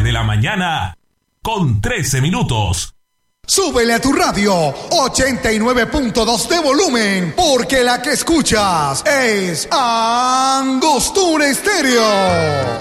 de la mañana con 13 minutos. Súbele a tu radio 89.2 de volumen, porque la que escuchas es Angostura Estéreo.